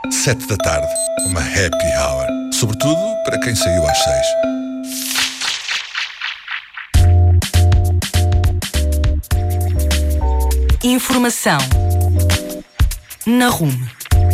7 da tarde, uma happy hour. Sobretudo para quem saiu às 6. Informação na RUM.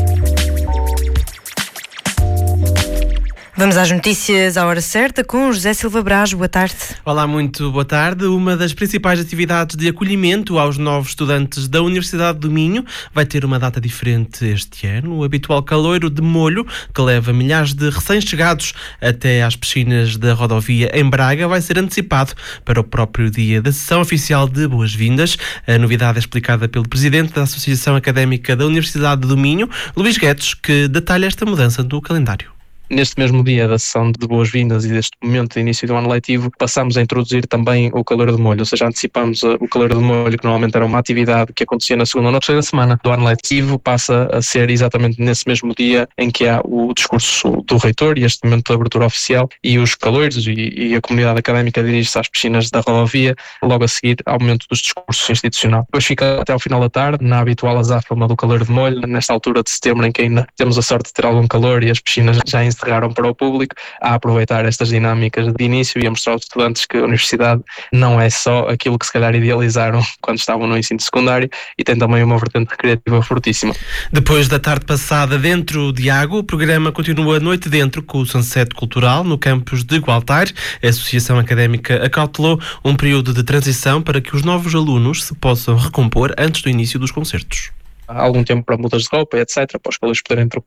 Vamos às notícias à hora certa com José Silva Braz. Boa tarde. Olá, muito boa tarde. Uma das principais atividades de acolhimento aos novos estudantes da Universidade do Minho vai ter uma data diferente este ano. O habitual caloiro de molho, que leva milhares de recém-chegados até às piscinas da rodovia em Braga, vai ser antecipado para o próprio dia da sessão oficial de boas-vindas. A novidade é explicada pelo presidente da Associação Académica da Universidade do Minho, Luís Guedes, que detalha esta mudança do calendário. Neste mesmo dia da sessão de boas-vindas e deste momento de início do ano letivo, passamos a introduzir também o caloiro de molho, ou seja, antecipamos o caloiro de molho, que normalmente era uma atividade que acontecia na segunda ou na terceira semana do ano letivo, passa a ser exatamente nesse mesmo dia em que há o discurso do reitor e este momento de abertura oficial, e os caloiros e a comunidade académica dirige-se às piscinas da rodovia, logo a seguir ao momento dos discursos institucionais. Depois fica até ao final da tarde, na habitual azáfama do caloiro de molho, nesta altura de setembro em que ainda temos a sorte de ter algum calor e as piscinas já encerraram para o público, a aproveitar estas dinâmicas de início e a mostrar aos estudantes que a universidade não é só aquilo que se calhar idealizaram quando estavam no ensino secundário, e tem também uma vertente recreativa fortíssima. Depois da tarde passada dentro de Iago, o programa continua a noite dentro com o Sunset Cultural no campus de Gualtar. A Associação Académica acautelou um período de transição para que os novos alunos se possam recompor antes do início dos concertos. Há algum tempo para mudas de roupa, etc., para os colegas poderem trocar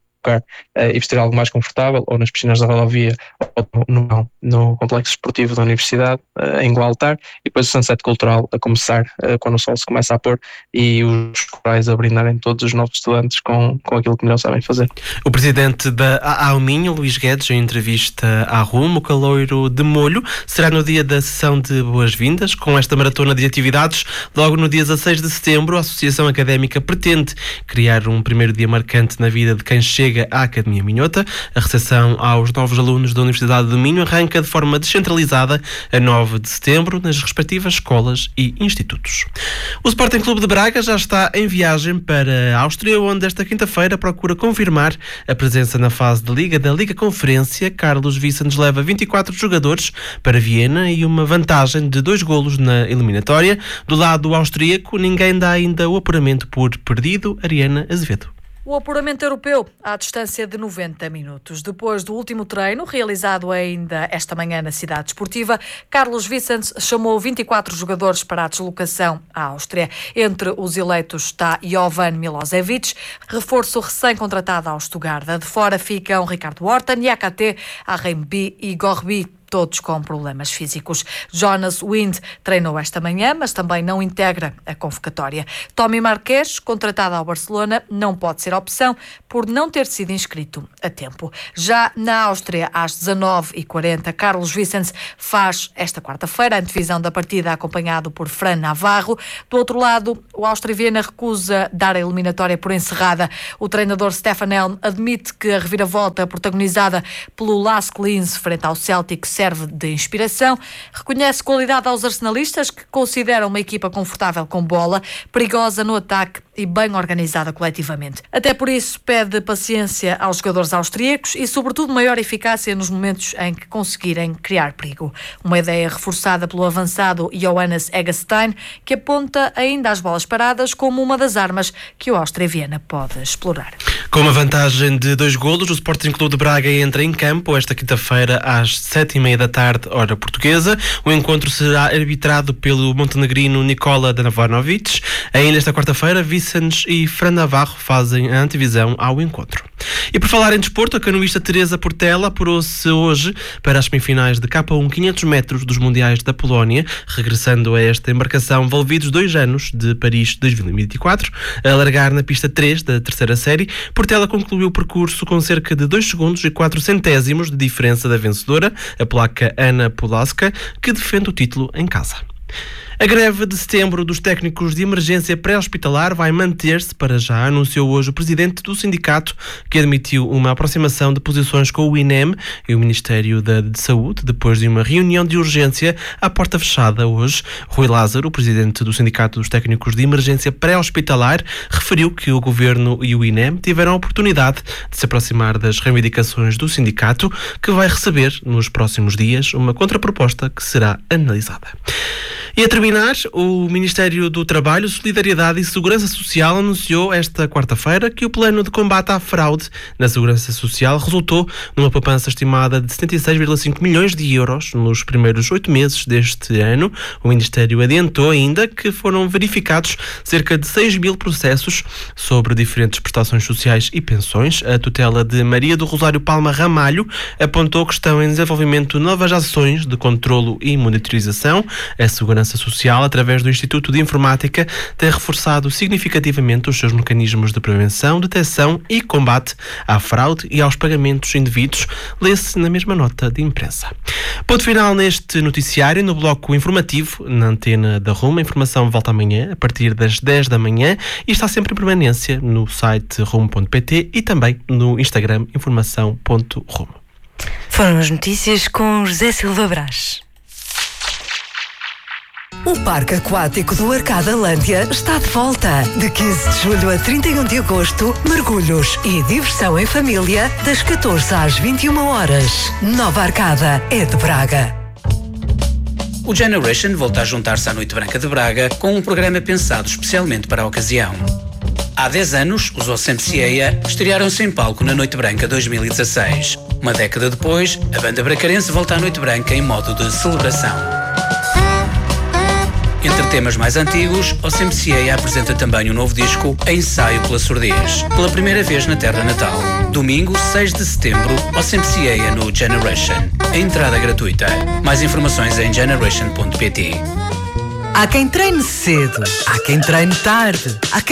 e vestir algo mais confortável, ou nas piscinas da rodovia, ou no complexo esportivo da Universidade, em Gualtar, e depois o Sunset Cultural a começar quando o sol se começa a pôr, e os corais a brindarem todos os novos estudantes com aquilo que melhor sabem fazer. O presidente da AA Minho, Luís Guedes, em entrevista à RUM, o caloiro de molho será no dia da sessão de boas-vindas. Com esta maratona de atividades, logo no dia 16 de setembro, a Associação Académica pretende criar um primeiro dia marcante na vida de quem chega à Academia Minhota. A recepção aos novos alunos da Universidade do Minho arranca de forma descentralizada a 9 de setembro nas respectivas escolas e institutos. O Sporting Clube de Braga já está em viagem para a Áustria, onde esta quinta-feira procura confirmar a presença na fase de Liga da Liga Conferência. Carlos Vicens leva 24 jogadores para Viena e uma vantagem de 2 golos na eliminatória. Do lado austríaco, ninguém dá ainda o apuramento por perdido. Ariana Azevedo. O apuramento europeu à distância de 90 minutos. Depois do último treino, realizado ainda esta manhã na cidade esportiva, Carlos Vicens chamou 24 jogadores para a deslocação à Áustria. Entre os eleitos está Jovan Milosevic, reforço recém-contratado ao Stuttgart. De fora ficam Ricardo Horta, Niakate, Arrembi e Gorbi, todos com problemas físicos. Jonas Wind treinou esta manhã, mas também não integra a convocatória. Tommy Marquês, contratado ao Barcelona, não pode ser opção por não ter sido inscrito a tempo. Já na Áustria, às 19h40, Carlos Vicens faz esta quarta-feira a antevisão da partida, acompanhado por Fran Navarro. Do outro lado, o Áustria Viena recusa dar a eliminatória por encerrada. O treinador Stefan Helm admite que a reviravolta protagonizada pelo Lask Linz frente ao Celtic serve de inspiração. Reconhece qualidade aos arsenalistas, que consideram uma equipa confortável com bola, perigosa no ataque e bem organizada coletivamente. Até por isso pede paciência aos jogadores austríacos e, sobretudo, maior eficácia nos momentos em que conseguirem criar perigo. Uma ideia reforçada pelo avançado Johannes Eggestein, que aponta ainda as bolas paradas como uma das armas que o Áustria Viena pode explorar. Com uma vantagem de 2 golos, o Sporting Clube de Braga entra em campo esta quinta-feira às 7h30 da tarde, hora portuguesa. O encontro será arbitrado pelo montenegrino Nikola Danavanovic. Ainda esta quarta-feira, Vicens e Fran Navarro fazem a antevisão ao encontro. E por falar em desporto, a canoísta Teresa Portela apurou-se hoje para as semifinais de K1 500 metros dos Mundiais da Polónia, regressando a esta embarcação envolvidos 2 anos de Paris 2024. A largar na pista 3 da terceira série, Portela concluiu o percurso com cerca de 2 segundos e 4 centésimos de diferença da vencedora, a polaca Anna Polaska, que defende o título em casa. A greve de setembro dos técnicos de emergência pré-hospitalar vai manter-se para já, anunciou hoje o presidente do sindicato, que admitiu uma aproximação de posições com o INEM e o Ministério da Saúde, depois de uma reunião de urgência à porta fechada hoje. Rui Lázaro, o presidente do sindicato dos técnicos de emergência pré-hospitalar, referiu que o Governo e o INEM tiveram a oportunidade de se aproximar das reivindicações do sindicato, que vai receber nos próximos dias uma contraproposta que será analisada. E a terminar, o Ministério do Trabalho, Solidariedade e Segurança Social anunciou esta quarta-feira que o plano de combate à fraude na Segurança Social resultou numa poupança estimada de 76,5 milhões de euros nos primeiros 8 meses deste ano. O Ministério adiantou ainda que foram verificados cerca de 6 mil processos sobre diferentes prestações sociais e pensões. A tutela de Maria do Rosário Palma Ramalho apontou que estão em desenvolvimento novas ações de controlo e monitorização. A Segurança Social, através do Instituto de Informática, tem reforçado significativamente os seus mecanismos de prevenção, detecção e combate à fraude e aos pagamentos indevidos. Lê-se na mesma nota de imprensa. Ponto final neste noticiário. No bloco informativo, na antena da RUM, a informação volta amanhã, a partir das 10 da manhã, e está sempre em permanência no site rum.pt e também no Instagram informação.rum. Foram as notícias com José Silva Brás. O Parque Aquático do Arcada Lândia está de volta. De 15 de julho a 31 de agosto, mergulhos e diversão em família, das 14 às 21 horas. Nova Arcada é de Braga. O Generation volta a juntar-se à Noite Branca de Braga com um programa pensado especialmente para a ocasião. Há 10 anos, os OCMCA estrearam-se em palco na Noite Branca 2016. Uma década depois, a banda bracarense volta à Noite Branca em modo de celebração. Entre temas mais antigos, o OCMCA apresenta também um novo disco, Ensaio pela Surdez, pela primeira vez na terra natal. Domingo, 6 de setembro, OCMCA no Generation. A entrada gratuita. Mais informações em generation.pt. Há quem treine cedo, há quem treine tarde, há quem